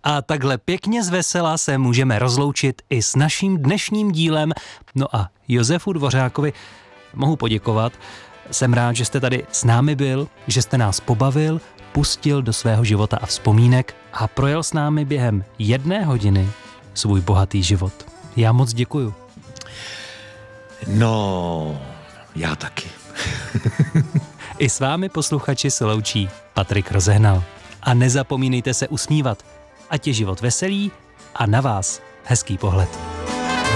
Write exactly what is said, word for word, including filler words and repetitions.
A takhle pěkně zvesela se můžeme rozloučit i s naším dnešním dílem. No a Josefu Dvořákovi mohu poděkovat. Jsem rád, že jste tady s námi byl, že jste nás pobavil, pustil do svého života a vzpomínek a projel s námi během jedné hodiny svůj bohatý život. Já moc děkuju. No, já taky. I s vámi, posluchači, se loučí Patrik Rozehnal. A nezapomínejte se usmívat, ať je život veselý a na vás hezký pohled.